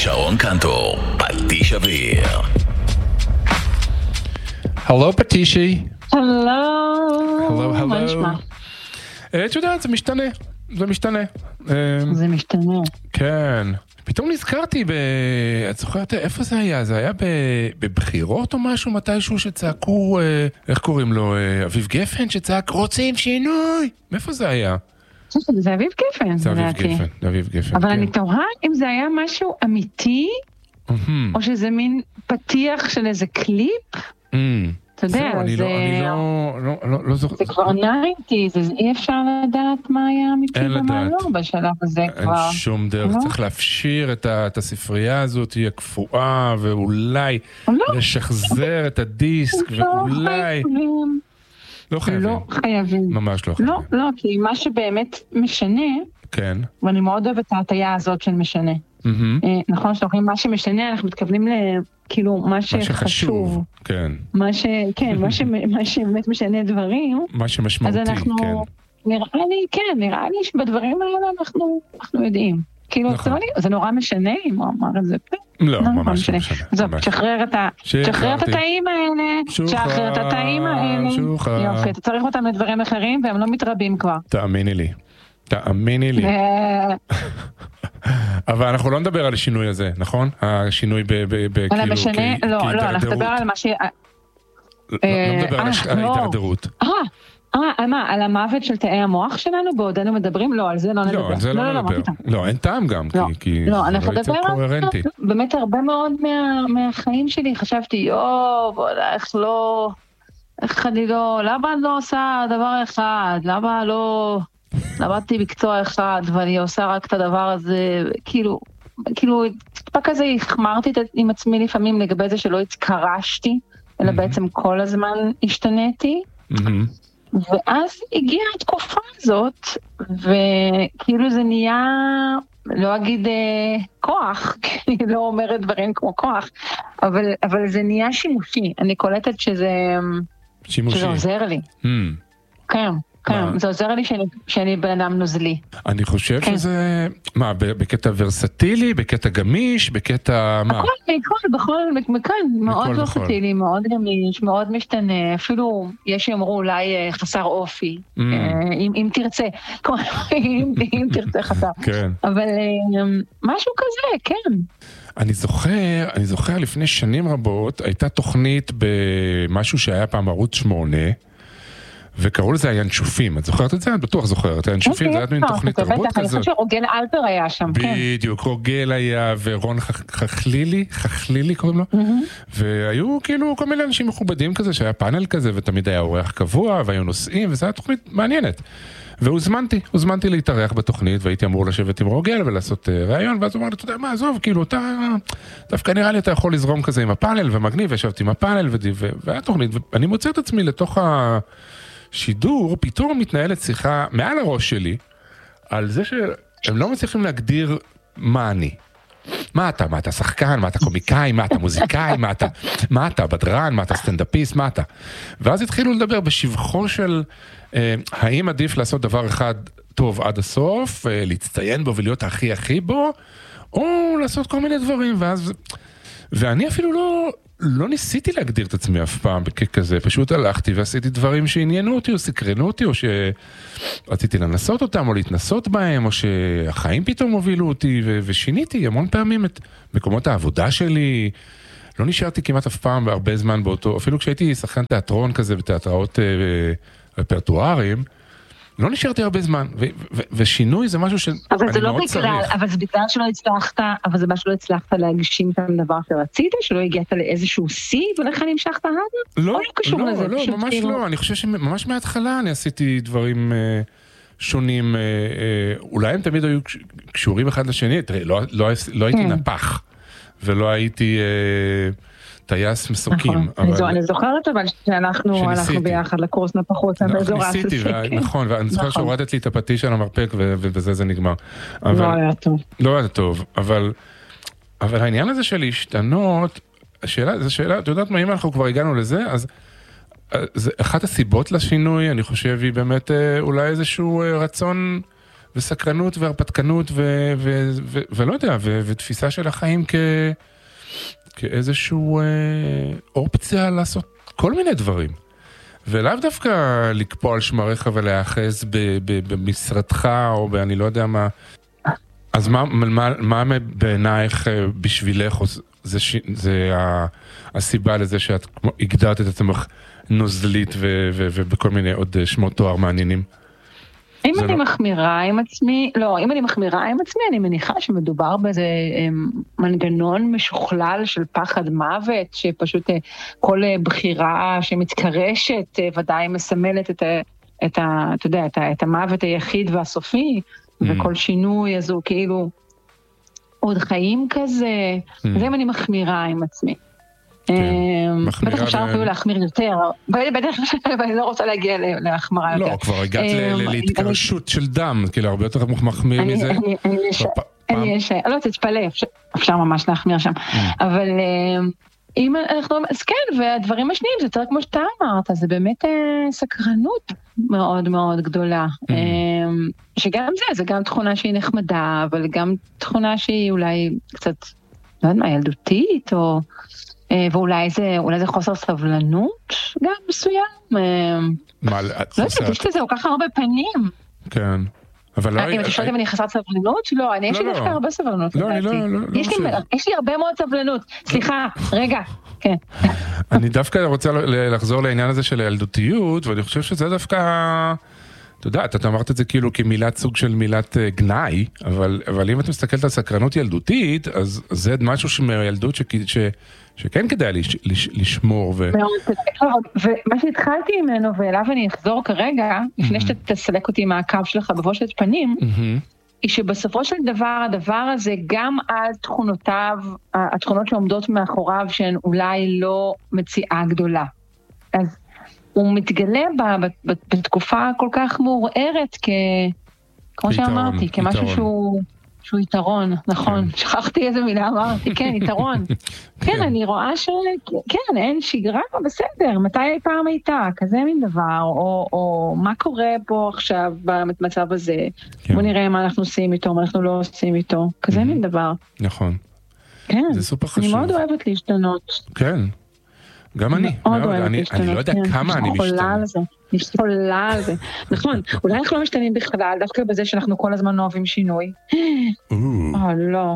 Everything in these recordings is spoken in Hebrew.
שרון קנטור, פטיש אוויר. הלו פטישי. הלו. מה נשמע? את יודעת, זה משתנה. זה משתנה. כן. פתאום נזכרתי את זוכרת איפה זה היה? זה היה בבחירות או משהו מתישהו שצעקו, איך קוראים לו? אביב גפן שצעק רוצים שינוי. מאיפה זה היה? זה אביב גפן. זה אביב גפן. אבל אני תוהה אם זה היה משהו אמיתי, או שזה מין פתיח של איזה קליפ. אתה יודע, לא זוכר. זה כבר 90, אז אי אפשר לדעת מה היה אמיתי ומה לא בשלב הזה כבר. אין שום דרך, צריך להפשיר את הספרייה הזאת, היא הקפואה, ואולי לשחזר את הדיסק, ואולי... לא חייבים. ממש לא חייבים. לא, כי מה שבאמת משנה, כן. ואני מאוד אוהבת את ההטיה הזאת של משנה. נכון, שאומרים מה שמשנה, אנחנו מתכוונים כאילו מה שחשוב. כן. מה שבאמת משנה דברים. מה שמשמעותי, כן. אז אנחנו, נראה לי שבדברים האלה אנחנו יודעים. כאילו, זה נורא משנה אם הוא אמר את זה. לא, ממש לא משנה. זהו, שחרר את התאים האלה. שחרר את התאים האלה. יופי, אתה צריך אותם לדברים אחרים, והם לא מתרבים כבר. תאמיני לי. אבל אנחנו לא נדבר על השינוי הזה, נכון? השינוי על המשנה? לא, אנחנו נדבר על מה ש... לא נדבר על ההתדרדרות. על המוות של תאי המוח שלנו בעודנו מדברים? לא, על זה לא נדבר. לא, על זה לא נדבר. לא, אין טעם גם, כי זה לא יצא קוהרנטי. באמת הרבה מאוד מהחיים שלי חשבתי, איך אני לא, למה אני לא עושה דבר אחד? למה לא... למדתי מקצוע אחד ואני עושה רק את הדבר הזה, כאילו, טיפה כזה החמרתי עם עצמי לפעמים לגבי זה שלא התקרשתי, אלא בעצם כל הזמן השתניתי, ואז הגיעה התקופה הזאת, וכאילו זה נהיה, לא אגיד כוח, כי אני לא אומרת דברים כמו כוח, אבל זה נהיה שימושי, אני קולטת שזה עוזר לי. כן. כן, זה עוזר לי שאני בן אדם נוזלי. אני חושב שזה, מה, בקטע ורסטילי, בקטע גמיש, בקטע, מה? בכל, מאוד ורסטילי, מאוד גמיש, מאוד משתנה, אפילו יש שיאמרו אולי חסר אופי, אם תרצה, אם תרצה חסר. כן. אבל משהו כזה, כן. אני זוכר לפני שנים רבות, הייתה תוכנית במשהו שהיה פעם ערוץ 8, וקראו לזה הינשופים, את זוכרת את זה? את בטוח זוכרת, הינשופים, זה היה מין תוכנית תרבות כזאת. אני חושב שרוגל אלפר היה שם, כן. בדיוק, רוגל היה, ורון חכלילי קוראים לו, והיו כאילו כל מיני אנשים מכובדים כזה, שהיה פאנל כזה, ותמיד היה אורח קבוע, והיו נושאים, וזו הייתה תוכנית מעניינת. והוזמנתי להתארח בתוכנית, והייתי אמור לשבת עם רוגל ולעשות ראיון, ואז הוא אמר לי, אתה יודע מה, עזוב, כאילו, אתה, דווקא נראה לי אתה יכול לזרום כזה עם הפאנל, ומגניב, וישבתי עם הפאנל, והיה תוכנית, ואני מוצא את עצמי לתוך שידור, פתאום מתנהלת שיחה מעל הראש שלי, על זה שהם לא מצליחים להגדיר מה אני. מה אתה שחקן, מה אתה קומיקאי, מה אתה מוזיקאי, מה אתה בדרן, מה אתה סטנדאפיסט, מה אתה. ואז התחילו לדבר בשבחו של, האם עדיף לעשות דבר אחד טוב עד הסוף, להצטיין בו ולהיות הכי בו, או לעשות כל מיני דברים, ואני אפילו לא ניסיתי להגדיר את עצמי אף פעם ככזה, פשוט הלכתי ועשיתי דברים שעניינו אותי, או סקרנו אותי, או שרציתי לנסות אותם, או להתנסות בהם, או שהחיים פתאום הובילו אותי, ושיניתי המון פעמים את מקומות העבודה שלי, לא נשארתי כמעט אף פעם בהרבה זמן באותו, אפילו כשהייתי שחקן תיאטרון כזה, בתיאטראות רפרטואריים, לא נשארתי הרבה זמן, ושינוי זה משהו שאני מאוד צריך. אבל זה בגלל שלא הצלחת, אבל זה מה שלא הצלחת להגשים את הדבר שרצית, שלא הגעת לאיזשהו סי, ולך נמשכת הלאה? לא, ממש לא, אני חושב שממש מההתחלה אני עשיתי דברים שונים, אולי הם תמיד היו קשורים אחד לשני, תראי, לא הייתי נפח, ולא הייתי טייס מסוקים. אני זוכרת אבל שאנחנו הלכנו ביחד לקורס נפחות, באזור האספק. נכון, ואני זוכר שהורדת לי את הפטיש על המרפק, ובזה זה נגמר. לא היה טוב. לא היה טוב, אבל העניין הזה של להשתנות, זו שאלה, את יודעת מה, אם אנחנו כבר הגענו לזה, אז אחת הסיבות לשינוי, אני חושב, היא באמת אולי איזשהו רצון וסקרנות והרפתקנות ולא יודע, ותפיסה של החיים כאיזשהו אופציה לעשות כל מיני דברים. ולאו דווקא לקפוא על שמריך ולהאחז במשרדך או אני לא יודע מה. אז מה בעינייך בשבילך זה הסיבה לזה שאת הגדרת את עצמך נוזלית ובכל מיני עוד שמות תואר מעניינים? אם אני מחמירה עם עצמי, אם אני מחמירה עם עצמי, אני מניחה שמדובר באיזה מנגנון משוכלל של פחד מוות, שפשוט כל בחירה שמתקרשת ודאי מסמלת אתה יודע, את המוות היחיד והסופי, וכל שינוי אז הוא כאילו עוד חיים כזה, אז אם אני מחמירה עם עצמי. בטח אפשר אפילו להחמיר יותר, בטח אני לא רוצה להגיע להחמרה יותר. לא, כבר הגעת להתקרשות של דם, כאילו הרבה יותר מחמיר מזה. לא, תתפלא, אפשר ממש להחמיר שם, אבל אם אנחנו, אז כן, והדברים השניים זה יותר כמו שאתה אמרת, זה באמת סקרנות מאוד מאוד גדולה, שגם זה גם תכונה שהיא נחמדה, אבל גם תכונה שהיא אולי קצת, לא יודעת מה, ילדותית, או ואולי זה חוסר סבלנות גם מסוים. מה, לא יודעת, יש לזה כל כך הרבה פנים. כן. אם אתה שואלת אם אני חסרת סבלנות? לא, יש לי דווקא הרבה סבלנות. יש לי הרבה מאוד סבלנות. סליחה, רגע. כן. אני דווקא רוצה לחזור לעניין הזה של הילדותיות, ואני חושב שזה דווקא, אתה יודע, אתה אמרת את זה כאילו כמילת סוג של מילת גנאי, אבל אם את מסתכלת על סקרנות ילדותית, אז זה משהו שמילדות שכן כדאי לשמור. ומה שהתחלתי ממנו, ואליו אני אחזור כרגע, לפני שאתה תסלק אותי מהקו שלך בבושת פנים, היא שבסופו של דבר, הדבר הזה, גם על תכונותיו, התכונות שעומדות מאחוריו, שהן אולי לא מציאה גדולה. אז הוא מתגלה בתקופה כל כך מעורערת, כמו שאמרתי, כמשהו שהוא יתרון, נכון, שכחתי איזה מילה אמרתי, כן, יתרון. כן, אני רואה כן, אין שגרה, בסדר, מתי פעם הייתה, כזה מין דבר, או מה קורה פה עכשיו במצב הזה, בוא נראה מה אנחנו עושים איתו, מה אנחנו לא עושים איתו, כזה מין דבר. נכון. כן, זה סופר חשוב. אני מאוד אוהבת להשתנות. כן. גם אני לא יודע כמה אני משתנה. נשתולה על זה. נכון, אולי אנחנו לא משתנים בכלל, דווקא בזה שאנחנו כל הזמן אוהבים שינוי. לא.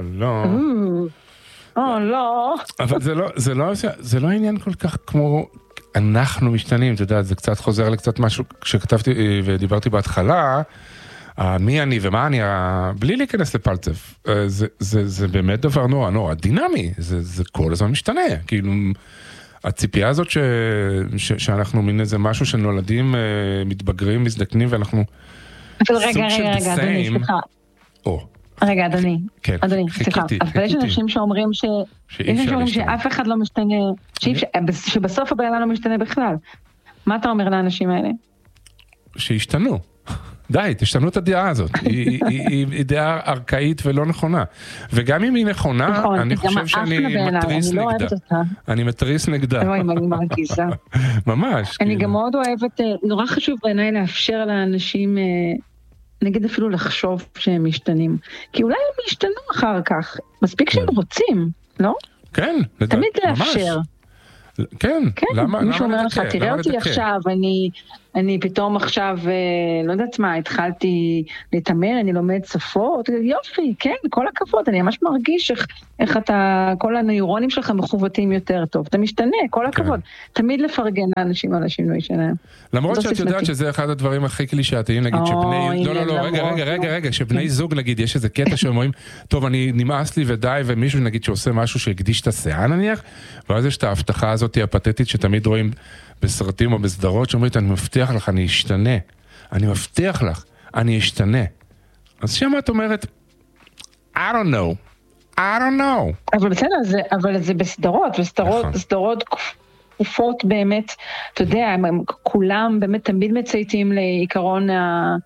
לא. אבל זה לא עניין כל כך כמו אנחנו משתנים, אתה יודע, זה קצת חוזר לקצת משהו, כשכתבתי ודיברתי בהתחלה, מי אני ומה אני, בלי להיכנס לפלצף, זה באמת דבר נורא דינמי, זה כל הזמן משתנה, כאילו, הציפייה הזאת שאנחנו מין איזה משהו שנולדים, מתבגרים, מזדקנים, ואנחנו סוג של אדוני, סליחה. רגע, אדוני, סליחה. אבל יש אנשים שאומרים שאף אחד לא משתנה, שבסוף הבעיה לא משתנה בכלל. מה אתה אומר לאנשים האלה? שישתנו. די, תשתנו את הדעה הזאת, היא דעה ארכאית ולא נכונה, וגם אם היא נכונה, אני חושב שאני מטריס נגדה, אני מטריס נגדה, אני מרגיזה, ממש, אני גם מאוד אוהבת, נורא חשוב בעיניי לאפשר לאנשים, נגיד אפילו לחשוב שהם משתנים, כי אולי הם ישתנו אחר כך, מספיק שהם רוצים, לא? כן, תמיד לאפשר. כן, למה מישהו אומר לך, תראה אותי עכשיו, אני פתאום עכשיו, לא יודעת מה, התחלתי להתאמן, אני לומד שפות, יופי, כן, כל הכבוד, אני ממש מרגיש איך אתה, כל הנוירונים שלך מחוותים יותר טוב, אתה משתנה, כל הכבוד, תמיד לפרגן לאנשים על השינוי שלהם. למרות שאת יודעת שזה אחד הדברים הכי קלישאתיים, נגיד שבני, לא, רגע, שבני זוג נגיד, יש איזה קטע שאומרים, טוב, אני נמאס לי ודי, ומישהו נגיד שעושה משהו שהקדיש את השיער נניח, ואז יש את ההבטחה הזאת הפתטית שתמיד רואים בסרטים או בסדרות, שאומרים, אני מבטיח לך, אני אשתנה. אני מבטיח לך, אני אשתנה. אז שמה את אומרת, I don't know. אבל בסדר, אבל זה בסדרות, וסדרות כפופות באמת, אתה יודע, כולם באמת תמיד מצייתים לעיקרון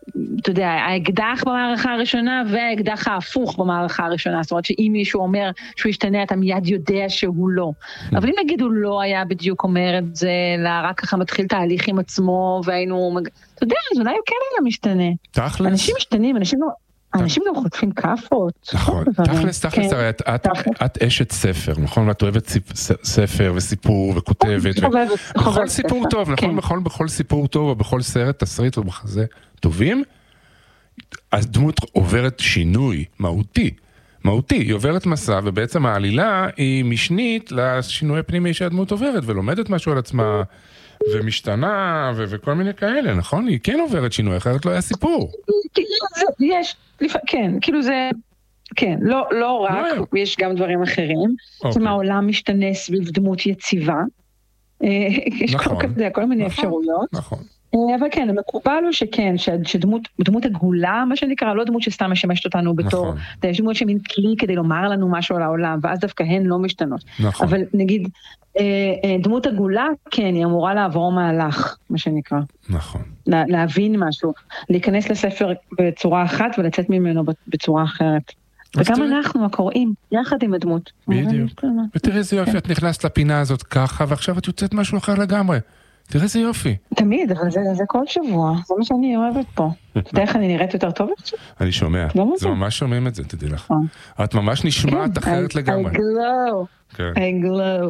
אתה יודע, האקדח במערכה הראשונה והאקדח ההפוך במערכה הראשונה, זאת אומרת שאם מישהו אומר שהוא ישתנה, אתה מיד יודע שהוא לא. אבל אם נגיד הוא לא היה בדיוק אומר את זה, אלא רק ככה מתחיל תהליך עם עצמו, והיינו, אתה יודע, אז אולי הוא כן היה משתנה. תכלס? אנשים משתנים, אנשים גם חוטפים כאפות. נכון, תכלס, הרי את אשת ספר, נכון? ואת אוהבת ספר וסיפור וכותבת. בכל סיפור טוב, נכון? בכל סיפור טוב או בכל סרט, תסריט ובחזה טובים, הדמות עוברת שינוי מהותי. היא עוברת מסע, ובעצם העלילה היא משנית לשינוי הפנימי שהדמות עוברת, ולומדת משהו על עצמה, ומשתנה, וכל מיני כאלה, נכון? היא כן עוברת שינוי, אחרת לא היה סיפור. יש, כן, כאילו זה, כן, לא רק, יש גם דברים אחרים, זאת אומרת, העולם משתנה סביב דמות יציבה, יש כל מיני אפשרויות, אבל כן, המקובל הוא שכן, שדמות הגולה, מה שנקרא, לא דמות שסתם משמשת אותנו בתור, יש דמות שמין כלי כדי לומר לנו משהו על העולם, ואז דווקא הן לא משתנות. אבל נגיד, דמות הגולה, כן, היא אמורה לעבור מהלך, מה שנקרא. נכון. להבין משהו, להיכנס לספר בצורה אחת ולצאת ממנו בצורה אחרת. וגם אנחנו הקוראים, יחד עם הדמות. בדיוק. ותראה איזה יופי, את נכנסת לפינה הזאת ככה, ועכשיו את יוצאת משהו אחר לגמרי. תראה איזה יופי. תמיד, אבל זה כל שבוע, זה מה שאני אוהבת פה. אתה יודע איך אני נראית יותר טוב עכשיו? אני שומע, זה ממש שומעים את זה, תדעי לך. את ממש נשמעת אחרת לגמרי. I glow.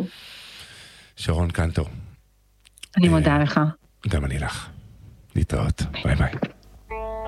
שרון קנטור. אני מודה לך. גם אני לך. להתראות, ביי ביי.